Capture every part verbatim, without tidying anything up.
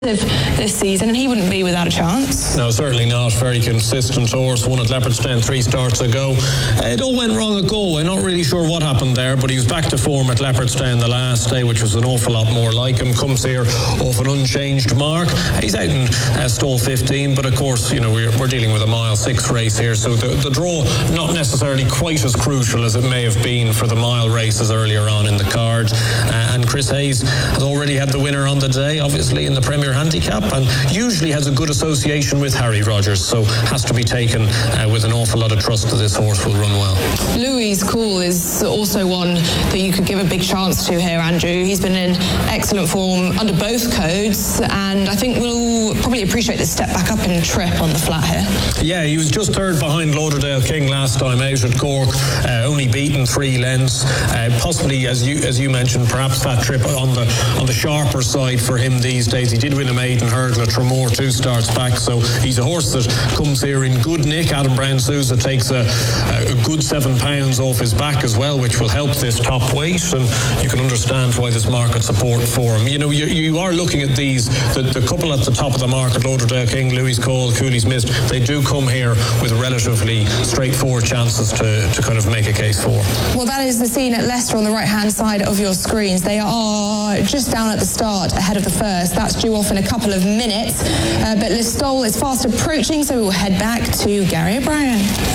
this season, and he wouldn't be without a chance. No, certainly not. Very consistent horse. Won at Leopardstown three starts ago. Uh, it all went wrong at Galway. Not really sure what happened there, but he was back to form at Leopardstown the last day, which was an awful lot more like him. Comes here off an unchanged mark. He's out in uh, stall fifteen, but of course, you know, we're, we're dealing with a mile six race here, so the, the draw not necessarily quite as crucial as it may have been for the mile races earlier on in the card. Uh, and Chris Hayes has already had the winner on the day, obviously in the Premier Handicap, and usually has a good association with Harry Rogers, so has to be taken uh, with an awful lot of trust that this horse will run well. Louis Cool is also one that you could give a big chance to here, Andrew. He's been in excellent form under both codes, and I think we'll probably appreciate the step back up in trip on the flat here. Yeah, he was just third behind Lauderdale King last time out at Cork, uh, only beaten three lengths. Uh, possibly, as you as you mentioned, perhaps that trip on the on the sharper side for him these days. He did win a maiden hurdle at Tremor two starts back, so he's a horse that comes here in good nick. Adam Brown Sousa takes a, a good seven pounds off his back as well, which will help this top weight, and you can understand why there's market support for him. You know, you, you are looking at these, the, the couple at the top of the market, Lauderdale King, Louis Cole, Cooley's Mist, they do come here with relatively straightforward chances to, to kind of make a case for. Well, that is the scene at Leicester on the right-hand side of your screens. They are just down at the start, ahead of the first. That's due off in a couple of minutes, uh, but Listowel is fast approaching, so we will head back to Gary O'Brien.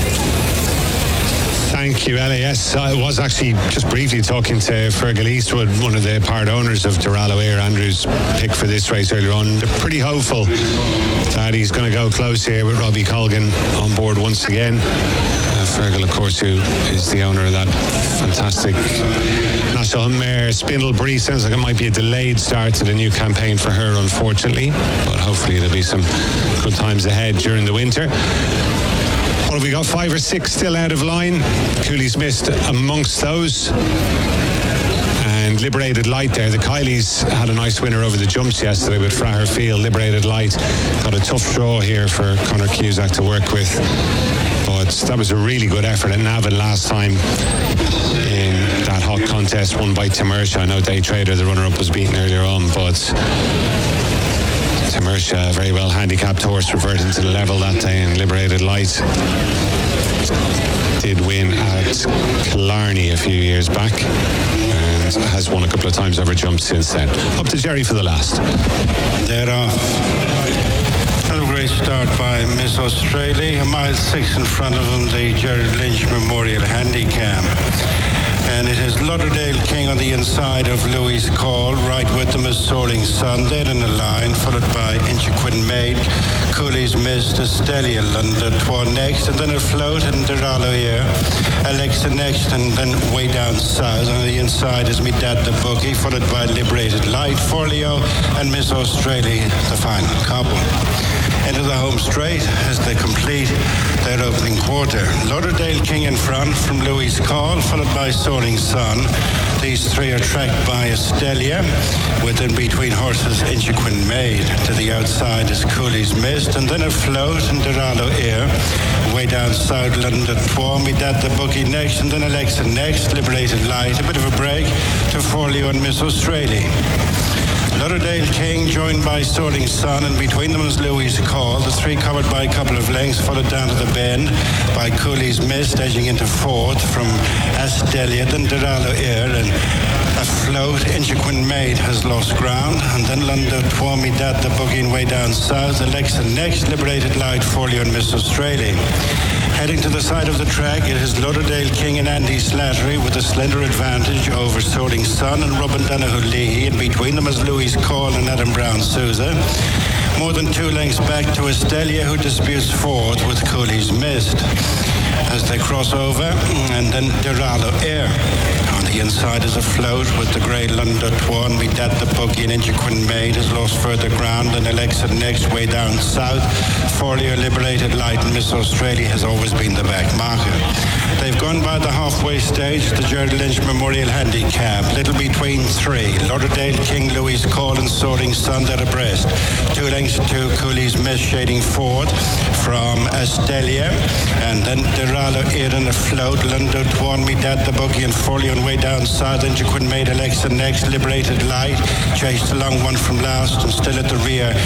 Thank you, Ellie. Yes, I was actually just briefly talking to Fergal Eastwood, one of the part owners of Doralo Air, Andrew's pick for this race earlier on. They're pretty hopeful that he's going to go close here with Robbie Colgan on board once again. Uh, Fergal, of course, who is the owner of that fantastic National Hunt mare, Spindle Bree. Sounds like it might be a delayed start to the new campaign for her, unfortunately, but hopefully there'll be some good times ahead during the winter. What have we got? Five or six still out of line. Cooley's Mist amongst those. And Liberated Light there. The Kileys had a nice winner over the jumps yesterday with Fraher Field. Liberated Light got a tough draw here for Conor Cusack to work with. But that was a really good effort at Navan last time in that hot contest won by Timmersha. I know Day Trader, the runner-up, was beaten earlier on, but Timmersha, a very well handicapped horse, reverting to the level that day, and Liberated Light did win at Killarney a few years back and has won a couple of times over jumps since then. Up to Jerry for the last. They're off. A great start by Miss Australia, a mile six in front of them, the Gerard Lynch Memorial Handicap. And it is Lauderdale King on the inside of Louis Call. Right with them is Soaring Sun, dead in the line, followed by Inchiquin Maid, Cooley's Mist, Estelia, London Twa next, and then a float and Doralo here, Alexa next, and then way down south. On the inside is Me Dad the Bookie, followed by Liberated Light, Forleo, and Miss Australia, the final couple. Into the home straight as they complete their opening quarter. Lauderdale King in front from Louis Call, followed by Soaring Sun. These three are tracked by Estelia, with in between horses Inchiquin Maid. To the outside is Cooley's Mist, and then a float and Doralo Air. Way down south, London Twa, Me Dad the Bookie next, and then Alexa next, Liberated Light. A bit of a break to Forleo and Miss Australia. Lauderdale King joined by Soaring Sun, and between them is Louis Call. The three covered by a couple of lengths, followed down to the bend by Cooley's Mist, edging into fourth from Estelia, then Doralo Air, and a float. Inchiquin Maid has lost ground, and then London Twa, Me Dad the Boogie way down south. Alexa next, Liberated Light, Forleo and Miss Australia. Heading to the side of the track, it is Lauderdale King and Andy Slattery with a slender advantage over Soaring Sun and Robin Donoghue Lee, and between them is Louis Call and Adam Brown Sousa. More than two lengths back to Estelia, who disputes fourth with Cooley's Mist. As they cross over, and then Doralo Air. On the inside is a float with the grey London Twa, Me Dad the Bookie, and Inchiquin Maid has lost further ground, and Alexa next way down south. Forleo, Liberated Light, and Miss Australia has always been the back marker. They've gone by the halfway stage, the Gerard Lynch Memorial Handicap. Little between three. Lauderdale King, Louis Call, and Soaring Sun dead abreast. Two lengths to Cooley's Mist shading forward from Estelia, and then Doralo Air in a float. London Twa, Me Dad the Bookie, and Forleo on way down south into Quinn made Alexa next. Liberated Light chased along one from last and still at the rear.